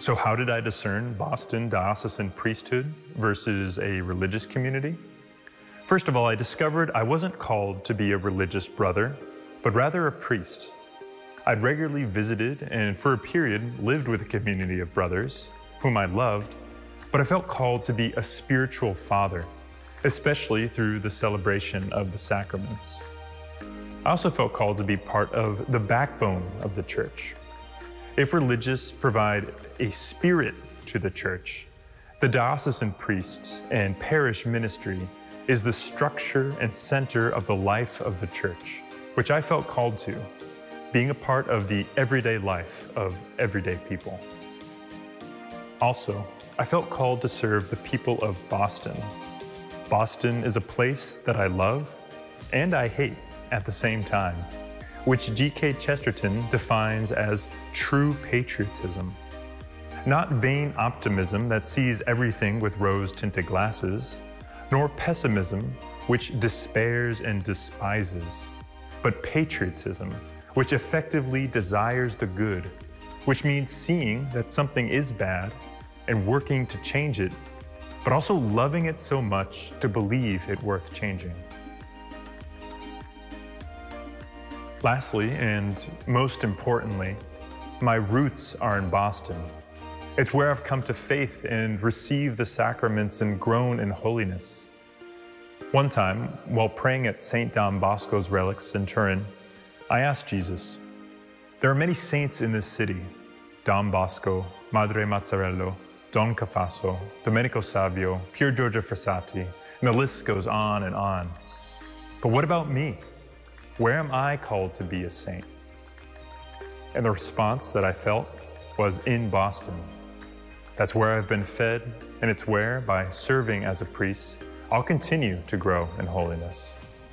So how did I discern Boston diocesan priesthood versus a religious community? First of all, I discovered I wasn't called to be a religious brother, but rather a priest. I'd regularly visited and for a period lived with a community of brothers, whom I loved, but I felt called to be a spiritual father, especially through the celebration of the sacraments. I also felt called to be part of the backbone of the church. If religious provide a spirit to the church, the diocesan priest and parish ministry is the structure and center of the life of the church, which I felt called to, being a part of the everyday life of everyday people. Also, I felt called to serve the people of Boston. Boston is a place that I love and I hate at the same time, which G.K. Chesterton defines as true patriotism. Not vain optimism that sees everything with rose-tinted glasses, nor pessimism which despairs and despises, but patriotism which effectively desires the good, which means seeing that something is bad and working to change it, but also loving it so much to believe it worth changing. Lastly, and most importantly, my roots are in Boston. It's where I've come to faith and received the sacraments and grown in holiness. One time, while praying at St. Don Bosco's relics in Turin, I asked Jesus, "There are many saints in this city, Don Bosco, Madre Mazzarello, Don Cafasso, Domenico Savio, Pier Giorgio Frassati, and the list goes on and on. But what about me? Where am I called to be a saint?" And the response that I felt was in Boston. That's where I've been fed, and it's where, by serving as a priest, I'll continue to grow in holiness.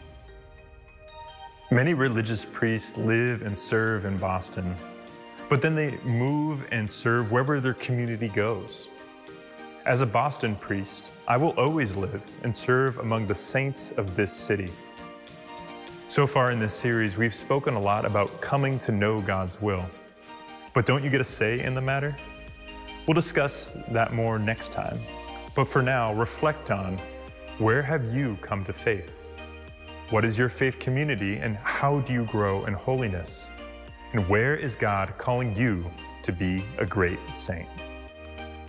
Many religious priests live and serve in Boston, but then they move and serve wherever their community goes. As a Boston priest, I will always live and serve among the saints of this city. So far in this series, we've spoken a lot about coming to know God's will. But don't you get a say in the matter? We'll discuss that more next time. But for now, reflect on, where have you come to faith? What is your faith community and how do you grow in holiness? And where is God calling you to be a great saint?